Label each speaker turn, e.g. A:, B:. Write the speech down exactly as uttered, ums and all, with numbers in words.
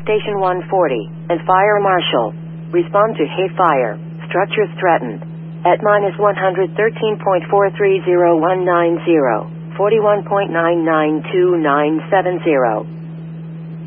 A: Station one forty, and Fire Marshal. Respond to Hey Fire, structures threatened. At minus one thirteen point four three zero one nine zero, forty-one point nine nine two nine seven zero.